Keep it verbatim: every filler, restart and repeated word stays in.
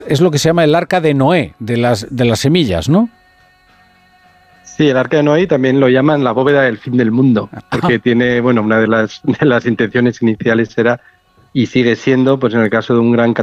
es lo que se llama el arca de Noé, de las, de las semillas, ¿no? Sí, el Arca de Noé también lo llaman la bóveda del fin del mundo, porque tiene, bueno, una de las, de las intenciones iniciales era, y sigue siendo, pues en el caso de un gran